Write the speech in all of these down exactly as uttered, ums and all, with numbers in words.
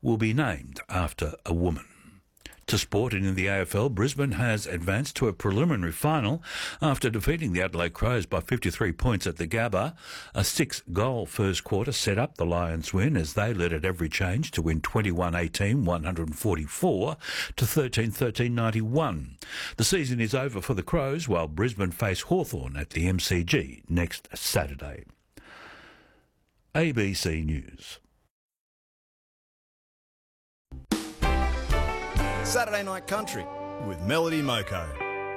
will be named after a woman. To sport, and in the A F L, Brisbane has advanced to a preliminary final after defeating the Adelaide Crows by fifty-three points at the Gabba. A six-goal first quarter set up the Lions' win as they led at every change to win twenty-one eighteen, one forty-four to thirteen thirteen ninety-one. The season is over for the Crows while Brisbane face Hawthorn at the M C G next Saturday. A B C News. Saturday Night Country with Melody Moko.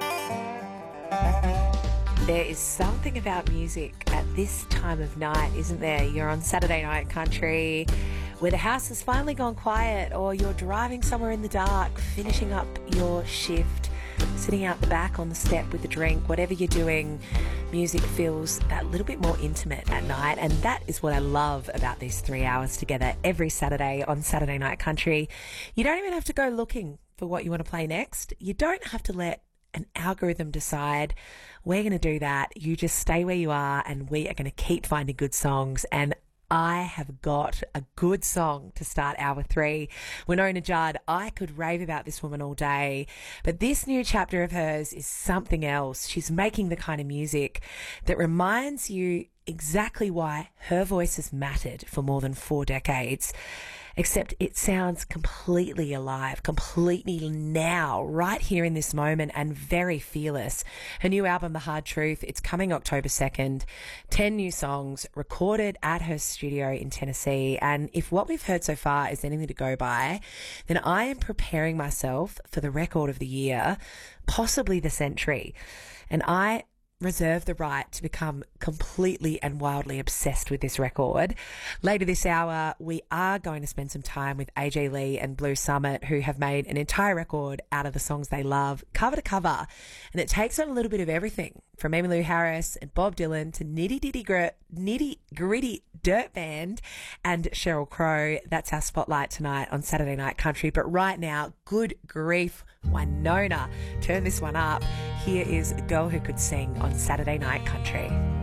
There is something about music at this time of night, isn't there? You're on Saturday Night Country where the house has finally gone quiet, or you're driving somewhere in the dark, finishing up your shift, sitting out the back on the step with a drink. Whatever you're doing, music feels that little bit more intimate at night, and that is what I love about these three hours together every Saturday on Saturday Night Country. You don't even have to go looking for what you want to play next. You don't have to let an algorithm decide we're going to do that. You just stay where you are, and we are going to keep finding good songs. And I have got a good song to start hour three. Winona Judd, I could rave about this woman all day, but this new chapter of hers is something else. She's making the kind of music that reminds you exactly why her voice has mattered for more than four decades. Except it sounds completely alive, completely now, right here in this moment, and very fearless. Her new album, The Hard Truth, it's coming October second. Ten new songs recorded at her studio in Tennessee. And if what we've heard so far is anything to go by, then I am preparing myself for the record of the year, possibly the century. And I reserve the right to become completely and wildly obsessed with this record. Later this hour, we are going to spend some time with A J Lee and Blue Summit, who have made an entire record out of the songs they love, cover to cover. And it takes on a little bit of everything, from Emmylou Harris and Bob Dylan to Nitty Ditty Gr- Nitty Gritty Dirt Band and Sheryl Crow. That's our spotlight tonight on Saturday Night Country. But right now, good grief, Winona, turn this one up. Here is A Girl Who Could Sing on Saturday Night Country.